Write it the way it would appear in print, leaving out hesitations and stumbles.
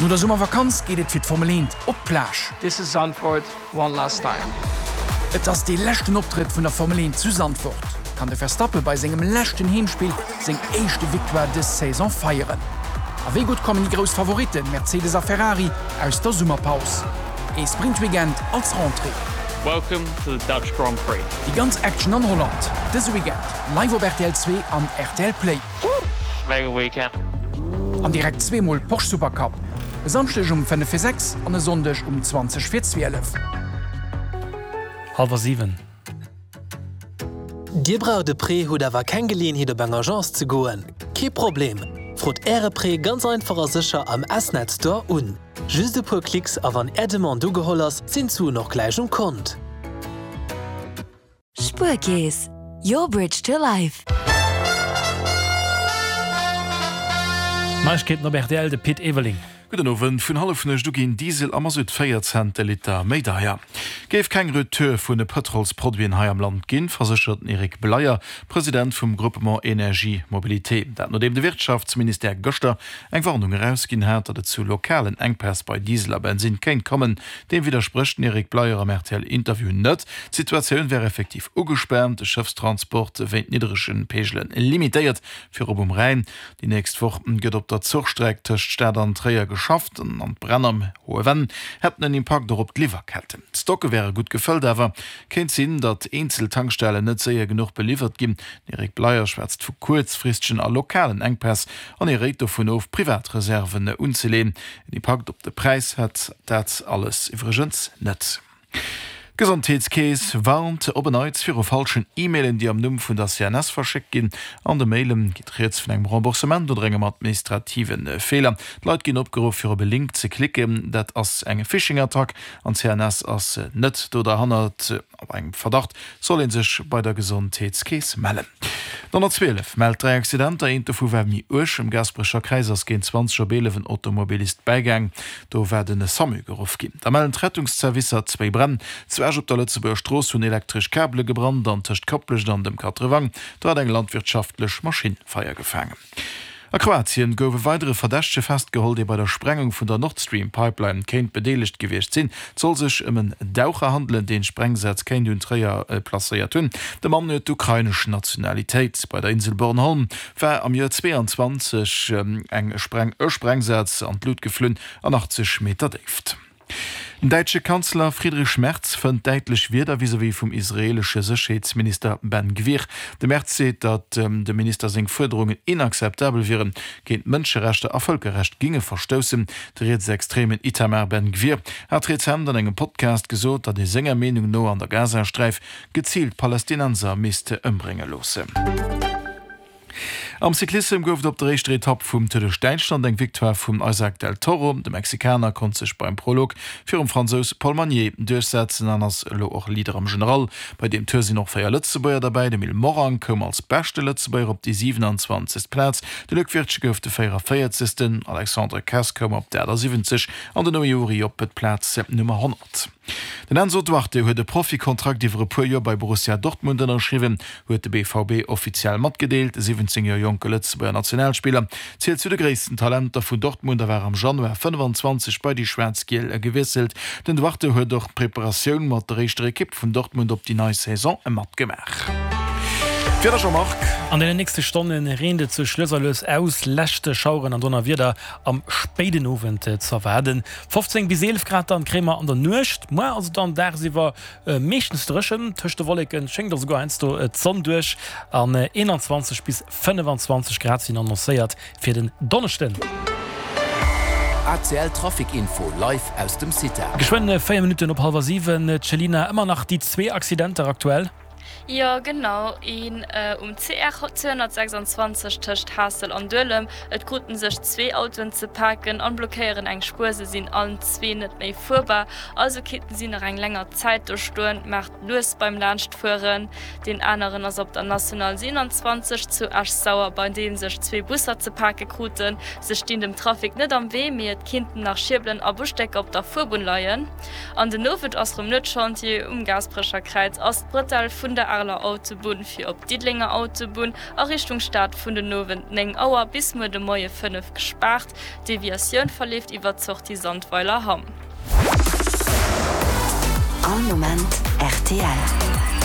No der Sommervakanz geht et fir Formel 1 op Plage. This is Zandvoort one last time. Et ass de lächten Optritt vun der Formel 1 zu Zandvoort. Kann de Verstappen bei segem lächten Heemspiel seg éischchte Victoire des Saison feieren. A wie gut kommen die gros Favoriten Mercedes a Ferrari aus der Sommerpaus. E Sprintweekend als Rentrée. Welcome to the Dutch Grand Prix. Die ganz Action an Holland. Dis Weekend live op RTL 2 an RTL Play. Mega weekend. An direkt 2mal Porsche Supercup. Samstech um 5:06 an e Sondech um 20:12. 6:30. Dir braucht de Pré hu dawer kein Gelegenheit op eng Agence zu goen. Ke Problem. Frot Äre Pré ganz einfacher sicher am Asnet Store un. Just de pur Klicks a an Ädemann du gehollers sinn zu noch gleich Kont. Spurkäes. Your bridge to life. Meichkeet no RTL de Piet Eveling. Guten Abend, von halbnech du gin Diesel am Süd 4 Cent Liter méi daher. Geef kein Retour vun de Petrolsproduen hai am Land ginn, versicherten Erik Bleier, Präsident vum Groupement Energie Mobilité. Dat no dem de Wirtschaftsminister Göster eng Warnung herausgin hat, dat zu lokalen Engpass bei Diesel a Benzin kein kommen, dem widersprichten Erik Bleier am RTL Interview net. Situationun wäre effektiv ugesperrt, de Schiffstransport wéint niederschen Pegelen limitiert fir op Rhein. Die nächst Wochen gëtt op der Zugstreck tcht Städern Träger geschafft an Brenner hohe Wenn hätten einen Impact op Lieferkette. Stocke wäre gut gefüllt, aber kennt sinn, dat Einzeltankstelle net sehr genug beliefert gin. Erik Bleier schwärzt vu kurzfristschen a lokalen Engpass an regt davon auf Privatreserven unzulehnen. Den Impact op de Preis hat dat alles übrigens net. Gesundheitskäes warnt oberneits für falschen E-Mailen, die am Numm vun der CNS verschickt gin. An de Mailen getreet vun engem Remboursement oder engem administrativen Fehler. Leiit gin opgerufen fir op Link ze klicken, dat ass enge Phishing-Attack an CNS ass net oder handelt op eng Verdacht sollen sech bei der Gesundheitskäes melden. Dann 12 meldt 3 Accidenter in vu wärmi Urch im Gasbrecher Kreisers gen 20 Belewen Automobilist beigang. Do werden e Sammel gerufen gin. Da melden Rettungsservicer 2 Brennen, op der Lützeburger Stroß hun elektrisch Kabel gebrannt, dann töcht kopplech an dem Katrewang, da hat eng landwirtschaftlich Maschinenfeier gefangen. A Kroatien goufe weitere Verdächte festgeholt, die bei der Sprengung vun der Nord Stream Pipeline keint bedeligt gewicht sinn, zoll sech een Daucher handeln, den Sprengsatz kein hun Träger plaiert hunn. De Mann huet ukrainisch Nationalität. Bei der Insel Bornholm war am Jahr 22 eng Sprengsatz an Blut geflünn an 80 Meter deft. Den deutsche Kanzler Friedrich Merz fand deitlich wieder wie vom israelische Sicherheitsminister Ben Gvir. Der Merz sieht, dat de Minister seg Forderungen inakzeptabel wären, gegen Menschenrechte a Völkerrecht ginge verstoßen. Der jetzt extremen Itamar Ben Gvir hat Rezent an engem Podcast gesot, dat die Sängermenung no an der Gazastreif gezielt Palästinenser miste ëmbringe losse. Am Cyklism gouft op der rechte Etapp vum Tour de Steinstand eng Victoire vum Isaac del Toro. De Mexikaner kon sech beim Prolog fir Franzos Paul Magnier durchsetzen, anders lo och Lieder am General. Bei dem Tour sind noch 4 Lützebäuer dabei. De Mil Moran kom als beste Lützebäuer op die 27. Platz. De Lückwirtsche gouf de 44. Alexandre Kass kom op der 70 an den Juri op et Platz Nummer 100. Den Enzo Duarte huet de Profikontrakt iwwer puer bei Borussia Dortmund erschriwen, huet de BVB offiziell mat gedeelt. 17er Joke Lützebauer Nationalspieler zielt zu de gréessten Talenter vun Dortmund, war am Januar 25 bei die Schwärzgiel gewesselt. Den Duarte huet doch Präparationun mat der rechte Kipp vun Dortmund op die neue Saison mat gemach. An den nächsten Stunden rede zu Schlösserlös aus lächte Schauren an Donner wieder am Spädenofent zu werden. 15 bis 11 Grad an Krämer an der Nucht. Also dann der sie war mechtens drschen, töchte Wolken schenkt das sogar einst Sonn durch an 21 bis 25 Grad sind annonciert für den Donnerstellen. ACL Trafikinfo live aus dem City. Geschwende 4 Minuten op 6:30. Celina, immer nach die 2 Accidente aktuell. Ja genau in CR 226 töcht Hasel an Döllem et guten sech 2 Autoen ze packen an blockieren eng Spurse sinn an 2 net méi vorbar, also kitten sie nach eng lenger Zeit durchsturen macht los beim Landstfuhren den anderen as op der National 27 zu Asch sauer, bei denen sech 2 Busser ze pake kruten se stehen dem Trafik net am weh mir Kinden nach Schiblen a Busteck op der Furbun leiien an den Novet aus dem Nutchantier Gasbrecher Kreiz aus Brital vun der Stelle aller Autobahn für op Diedlinger Autobahn a Richtung Stadt vun den Nowen 9 Auer bis mo de Moie 5 gespart. Deviation verlieft iwwer zoch die Sandweiler Hamm. An Moment RTL.